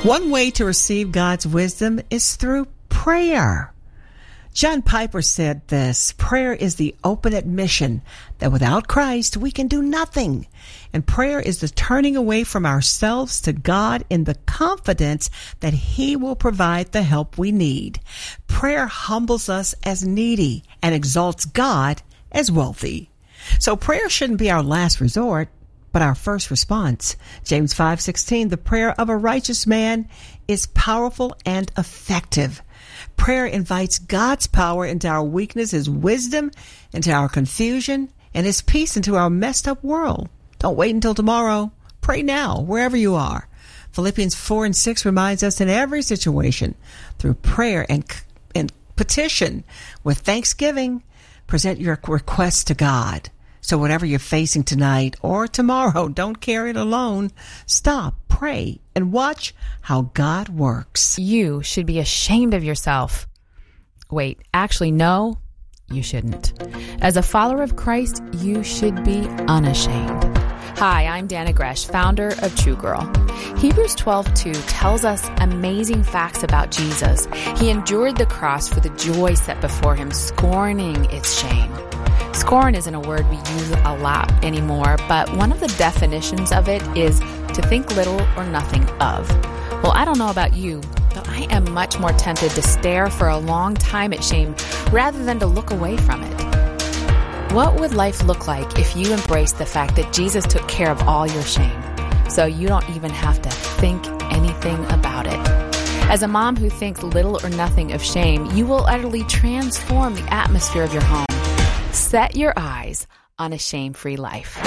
One way to receive God's wisdom is through prayer. John Piper said this: prayer is the open admission that without Christ we can do nothing. And prayer is the turning away from ourselves to God in the confidence that He will provide the help we need. Prayer humbles us as needy and exalts God as wealthy. So prayer shouldn't be our last resort, but our first response. James 5:16, the prayer of a righteous man is powerful and effective. Prayer invites God's power into our weakness, His wisdom into our confusion, and His peace into our messed up world. Don't wait until tomorrow. Pray now, wherever you are. Philippians 4:6 reminds us in every situation, through prayer and petition with thanksgiving, present your requests to God. So whatever you're facing tonight or tomorrow, don't carry it alone. Stop, pray, and watch how God works. You should be ashamed of yourself. Wait, actually, no, you shouldn't. As a follower of Christ, you should be unashamed. Hi, I'm Dana Gresh, founder of True Girl. Hebrews 12:2 tells us amazing facts about Jesus. He endured the cross for the joy set before Him, scorning its shame. Scorn isn't a word we use a lot anymore, but one of the definitions of it is to think little or nothing of. Well, I don't know about you, but I am much more tempted to stare for a long time at shame rather than to look away from it. What would life look like if you embraced the fact that Jesus took care of all your shame, so you don't even have to think anything about it? As a mom who thinks little or nothing of shame, you will utterly transform the atmosphere of your home. Set your eyes on a shame-free life.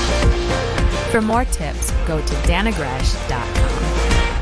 For more tips, go to danagresh.com.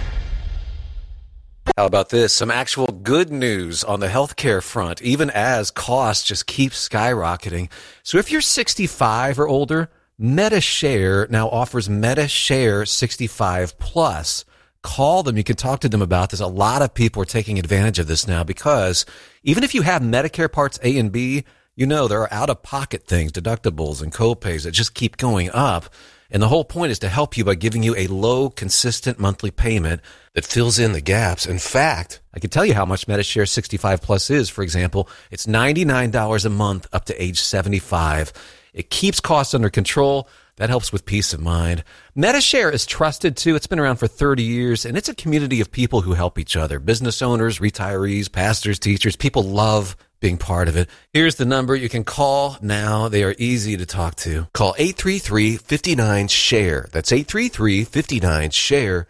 How about this? Some actual good news on the healthcare front, even as costs just keep skyrocketing. So if you're 65 or older, MediShare now offers MediShare 65 Plus. Call them. You can talk to them about this. A lot of people are taking advantage of this now because even if you have Medicare Parts A and B, you know, there are out-of-pocket things, deductibles and copays that just keep going up. And the whole point is to help you by giving you a low, consistent monthly payment that fills in the gaps. In fact, I can tell you how much MediShare 65 Plus is. For example, it's $99 a month up to age 75. It keeps costs under control. That helps with peace of mind. MediShare is trusted, too. It's been around for 30 years, and it's a community of people who help each other. Business owners, retirees, pastors, teachers. People love being part of it. Here's the number you can call now. They are easy to talk to. Call 833-59-SHARE. That's 833-59-SHARE.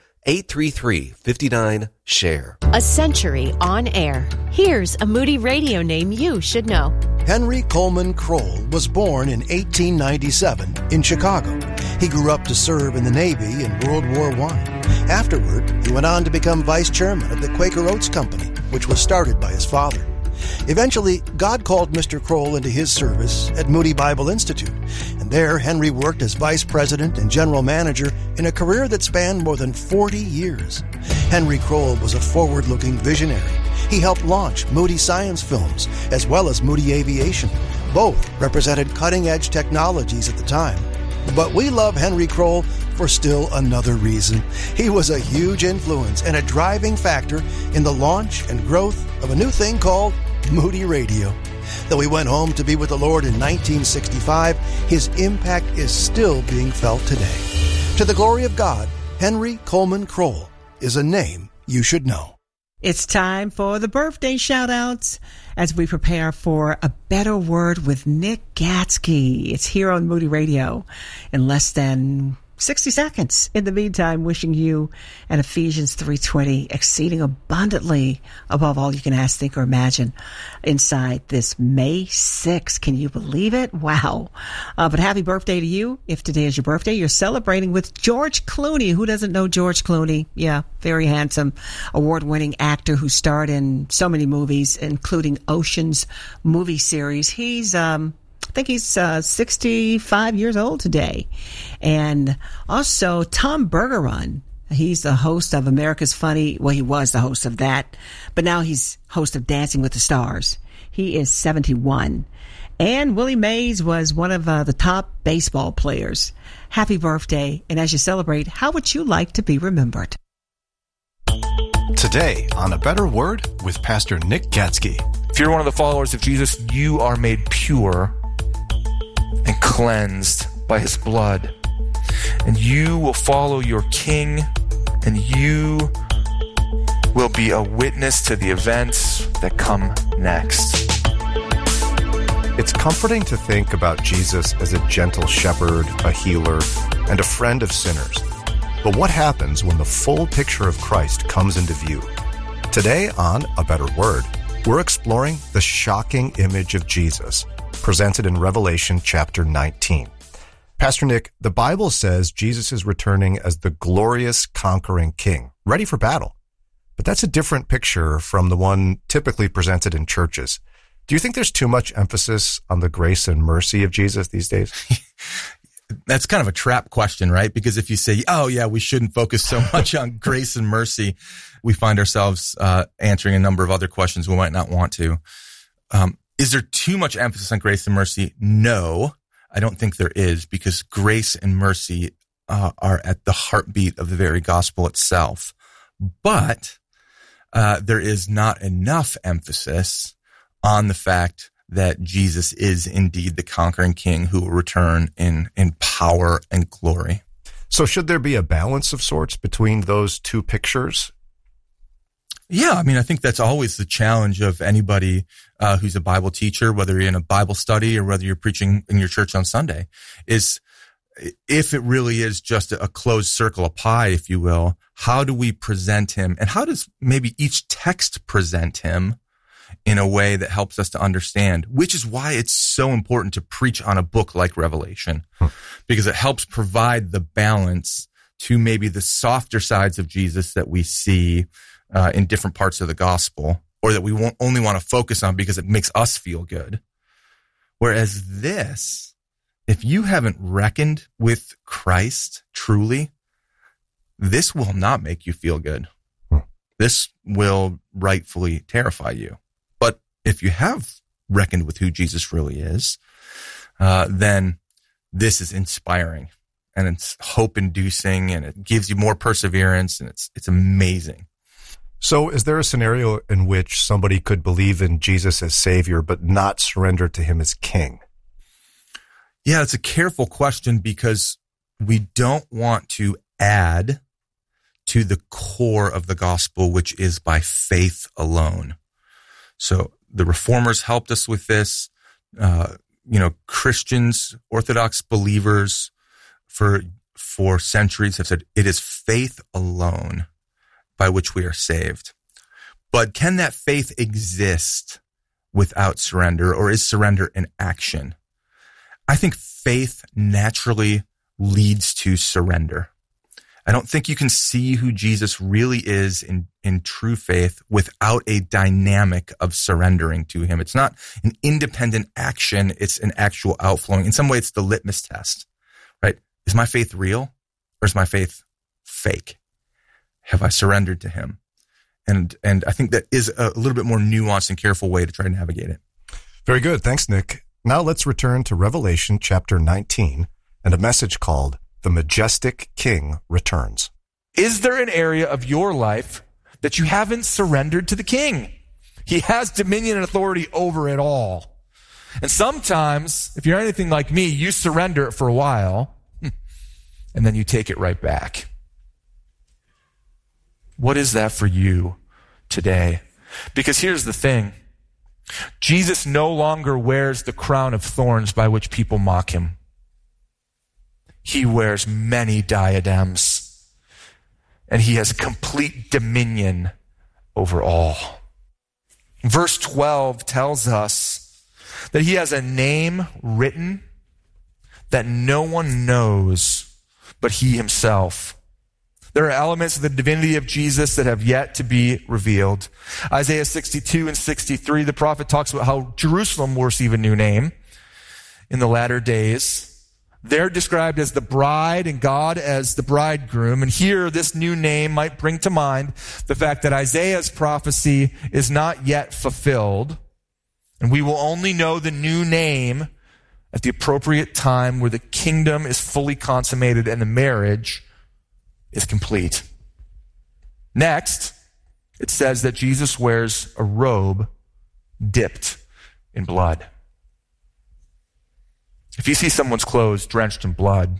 833-59-SHARE. A century on air. Here's a Moody Radio name you should know. Henry Coleman Kroll was born in 1897 in Chicago. He grew up to serve in the Navy in World War I. Afterward, he went on to become vice chairman of the Quaker Oats Company, which was started by his father. Eventually, God called Mr. Kroll into His service at Moody Bible Institute, and there Henry worked as vice president and general manager in a career that spanned more than 40 years. Henry Kroll was a forward-looking visionary. He helped launch Moody Science Films as well as Moody Aviation. Both represented cutting-edge technologies at the time. But we love Henry Kroll for still another reason. He was a huge influence and a driving factor in the launch and growth of a new thing called Moody Radio. Though he went home to be with the Lord in 1965, his impact is still being felt today. To the glory of God, Henry Coleman Kroll is a name you should know. It's time for the birthday shout-outs as we prepare for A Better Word with Nick Gatsky. It's here on Moody Radio in less than 60 seconds. In the meantime, wishing you an Ephesians 3:20, exceeding abundantly above all you can ask, think, or imagine inside this May 6th. Can you believe it? Wow. But happy birthday to you. If today is your birthday, you're celebrating with George Clooney. Who doesn't know George Clooney? Yeah, very handsome, award-winning actor who starred in so many movies, including Ocean's movie series. He's I think he's 65 years old today. And also Tom Bergeron. He's the host of America's Funny. Well, he was the host of that, but now he's host of Dancing with the Stars. He is 71. And Willie Mays was one of the top baseball players. Happy birthday. And as you celebrate, how would you like to be remembered? Today on A Better Word with Pastor Nick Gatsky. If you're one of the followers of Jesus, you are made pure and cleansed by his blood. And you will follow your King, and you will be a witness to the events that come next. It's comforting to think about Jesus as a gentle shepherd, a healer, and a friend of sinners. But what happens when the full picture of Christ comes into view? Today on A Better Word, we're exploring the shocking image of Jesus presented in Revelation chapter 19. Pastor Nick, the Bible says Jesus is returning as the glorious conquering king, ready for battle. But that's a different picture from the one typically presented in churches. Do you think there's too much emphasis on the grace and mercy of Jesus these days? That's kind of a trap question, right? Because if you say, oh yeah, we shouldn't focus so much on grace and mercy, we find ourselves answering a number of other questions we might not want to. Is there too much emphasis on grace and mercy? No, I don't think there is, because grace and mercy are at the heartbeat of the very gospel itself. But there is not enough emphasis on the fact that Jesus is indeed the conquering king who will return in power and glory. So should there be a balance of sorts between those two pictures? Yeah, I mean, I think that's always the challenge of anybody who's a Bible teacher, whether you're in a Bible study or whether you're preaching in your church on Sunday, is if it really is just a closed circle of pie, if you will, how do we present him, and how does maybe each text present him in a way that helps us to understand, which is why it's so important to preach on a book like Revelation, because it helps provide the balance to maybe the softer sides of Jesus that we see in different parts of the gospel, or that we won't only want to focus on because it makes us feel good. Whereas this, if you haven't reckoned with Christ truly, this will not make you feel good. This will rightfully terrify you. But if you have reckoned with who Jesus really is, then this is inspiring, and it's hope-inducing, and it gives you more perseverance, and it's amazing. So is there a scenario in which somebody could believe in Jesus as Savior but not surrender to him as King? Yeah, it's a careful question, because we don't want to add to the core of the gospel, which is by faith alone. So the Reformers helped us with this. Christians, Orthodox believers for centuries have said it is faith alone by which we are saved. But can that faith exist without surrender, or is surrender an action? I think faith naturally leads to surrender. I don't think you can see who Jesus really is in true faith without a dynamic of surrendering to him. It's not an independent action. It's an actual outflowing. In some way, it's the litmus test, right? Is my faith real, or is my faith fake? Have I surrendered to him? And I think that is a little bit more nuanced and careful way to try to navigate it. Very good. Thanks, Nick. Now let's return to Revelation chapter 19 and a message called The Majestic King Returns. Is there an area of your life that you haven't surrendered to the King? He has dominion and authority over it all. And sometimes, if you're anything like me, you surrender it for a while, and then you take it right back. What is that for you today? Because here's the thing. Jesus no longer wears the crown of thorns by which people mock him. He wears many diadems, and he has complete dominion over all. Verse 12 tells us that he has a name written that no one knows but he himself. There are elements of the divinity of Jesus that have yet to be revealed. Isaiah 62 and 63, the prophet talks about how Jerusalem will receive a new name in the latter days. They're described as the bride and God as the bridegroom. And here, this new name might bring to mind the fact that Isaiah's prophecy is not yet fulfilled. And we will only know the new name at the appropriate time where the kingdom is fully consummated and the marriage is complete. Next, it says that Jesus wears a robe dipped in blood. If you see someone's clothes drenched in blood,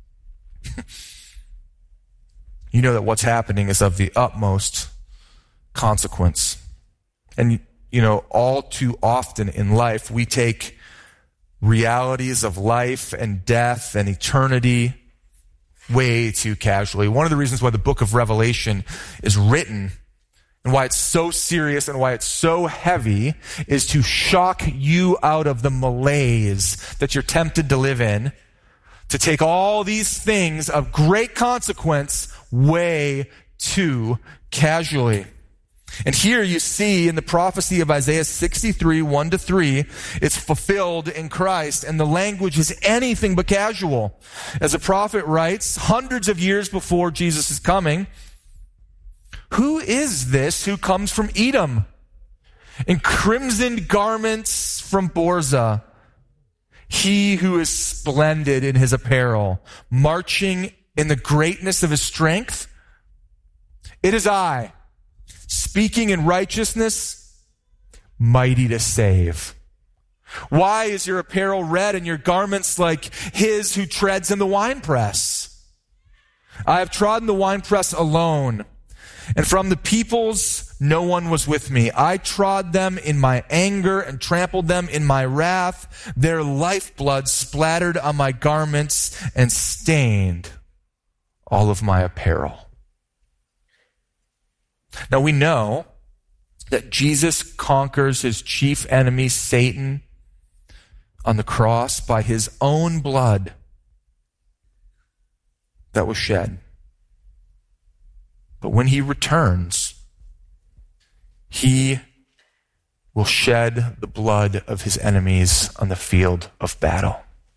you know that what's happening is of the utmost consequence. And, all too often in life, we take realities of life and death and eternity way too casually. One of the reasons why the book of Revelation is written and why it's so serious and why it's so heavy is to shock you out of the malaise that you're tempted to live in, to take all these things of great consequence way too casually. And here you see in the prophecy of Isaiah 63, 1-3, it's fulfilled in Christ, and the language is anything but casual. As the prophet writes, hundreds of years before Jesus is coming, who is this who comes from Edom in crimsoned garments from Borza? He who is splendid in his apparel, marching in the greatness of his strength? It is I, speaking in righteousness, mighty to save. Why is your apparel red and your garments like his who treads in the winepress? I have trodden the winepress alone, and from the peoples no one was with me. I trod them in my anger and trampled them in my wrath. Their lifeblood splattered on my garments and stained all of my apparel. Now we know that Jesus conquers his chief enemy, Satan, on the cross by his own blood that was shed. But when he returns, he will shed the blood of his enemies on the field of battle.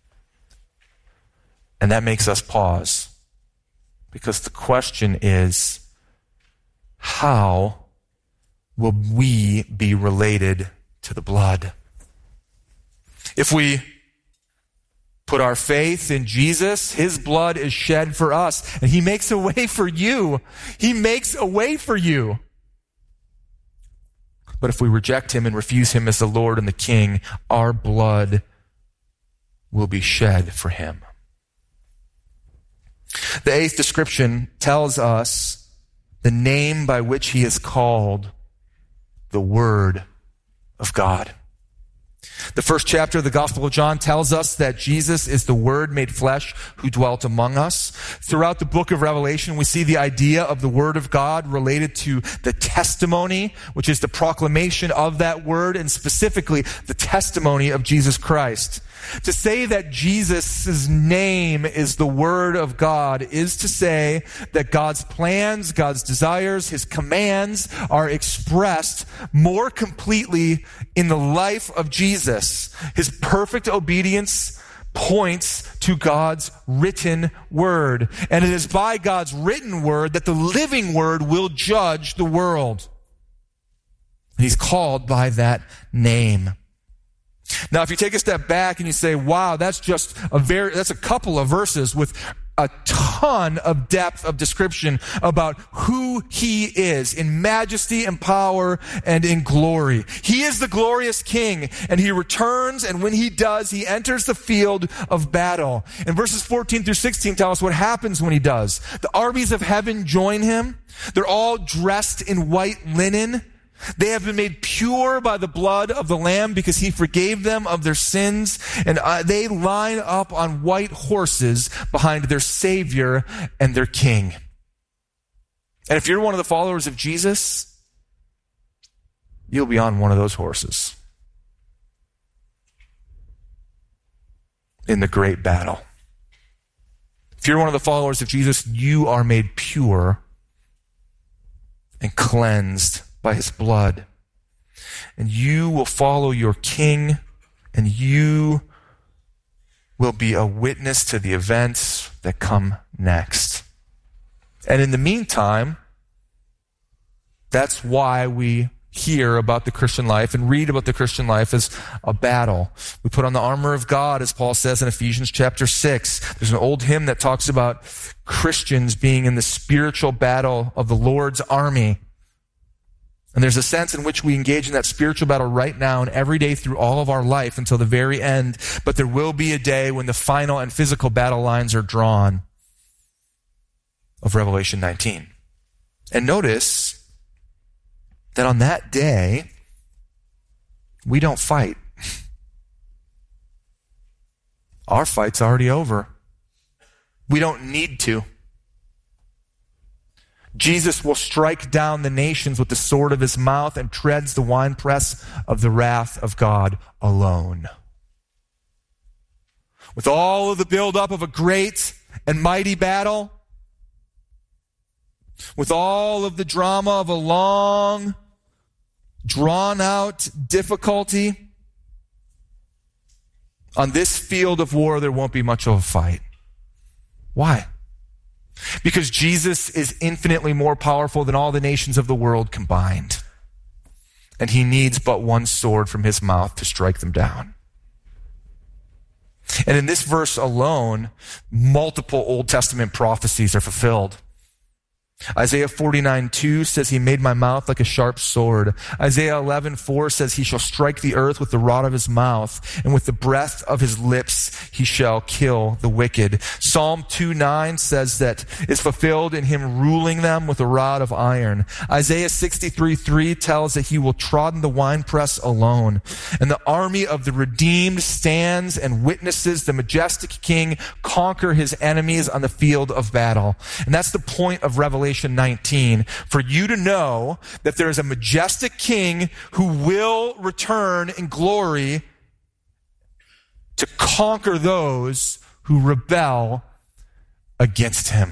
And that makes us pause, because the question is, how will we be related to the blood? If we put our faith in Jesus, his blood is shed for us, and he makes a way for you. He makes a way for you. But if we reject him and refuse him as the Lord and the King, our blood will be shed for him. The eighth description tells us the name by which he is called, the Word of God. The first chapter of the Gospel of John tells us that Jesus is the Word made flesh who dwelt among us. Throughout the book of Revelation, we see the idea of the Word of God related to the testimony, which is the proclamation of that Word, and specifically the testimony of Jesus Christ. To say that Jesus' name is the Word of God is to say that God's plans, God's desires, his commands are expressed more completely in the life of Jesus. His perfect obedience points to God's written word. And it is by God's written word that the living word will judge the world. He's called by that name. Now, if you take a step back and you say, wow, that's a couple of verses with a ton of depth of description about who he is in majesty and power and in glory. He is the glorious King, and he returns, and when he does, he enters the field of battle. And verses 14 through 16 tell us what happens when he does. The armies of heaven join him. They're all dressed in white linen. They have been made pure by the blood of the Lamb because he forgave them of their sins, and they line up on white horses behind their Savior and their King. And if you're one of the followers of Jesus, you'll be on one of those horses in the great battle. If you're one of the followers of Jesus, you are made pure and cleansed by his blood. And you will follow your King, and you will be a witness to the events that come next. And in the meantime, that's why we hear about the Christian life and read about the Christian life as a battle. We put on the armor of God, as Paul says in Ephesians chapter 6. There's an old hymn that talks about Christians being in the spiritual battle of the Lord's army. And there's a sense in which we engage in that spiritual battle right now and every day through all of our life until the very end. But there will be a day when the final and physical battle lines are drawn of Revelation 19. And notice that on that day, we don't fight. Our fight's already over. We don't need to. Jesus will strike down the nations with the sword of his mouth and treads the winepress of the wrath of God alone. With all of the buildup of a great and mighty battle, with all of the drama of a long, drawn-out difficulty, on this field of war, there won't be much of a fight. Why? Because Jesus is infinitely more powerful than all the nations of the world combined. And he needs but one sword from his mouth to strike them down. And in this verse alone, multiple Old Testament prophecies are fulfilled. Isaiah 49:2 says he made my mouth like a sharp sword. Isaiah 11:4 says he shall strike the earth with the rod of his mouth, and with the breath of his lips he shall kill the wicked. Psalm 2:9 says that is fulfilled in him ruling them with a rod of iron. Isaiah 63:3 tells that he will trodden the winepress alone. And the army of the redeemed stands and witnesses the majestic king conquer his enemies on the field of battle. And that's the point of Revelation 19, for you to know that there is a majestic king who will return in glory to conquer those who rebel against him.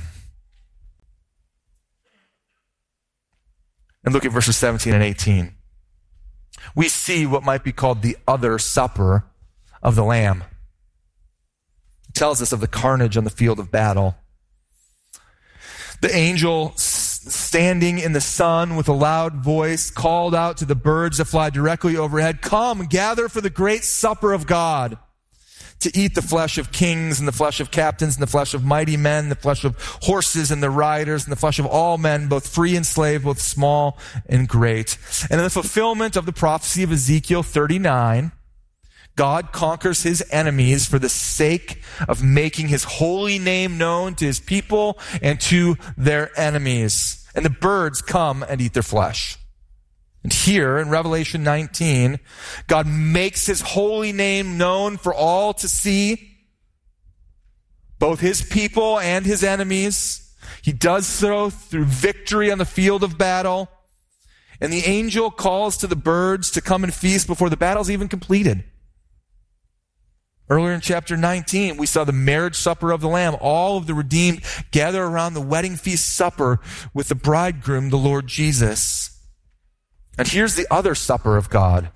And look at verses 17 and 18. We see what might be called the other supper of the Lamb. It tells us of the carnage on the field of battle. The angel standing in the sun with a loud voice called out to the birds that fly directly overhead, "Come, gather for the great supper of God, to eat the flesh of kings and the flesh of captains and the flesh of mighty men, the flesh of horses and the riders and the flesh of all men, both free and slave, both small and great." And in the fulfillment of the prophecy of Ezekiel 39, God conquers his enemies for the sake of making his holy name known to his people and to their enemies. And the birds come and eat their flesh. And here in Revelation 19, God makes his holy name known for all to see, both his people and his enemies. He does so through victory on the field of battle. And the angel calls to the birds to come and feast before the battle's even completed. Earlier in chapter 19, we saw the marriage supper of the Lamb. All of the redeemed gather around the wedding feast supper with the bridegroom, the Lord Jesus. And here's the other supper of God.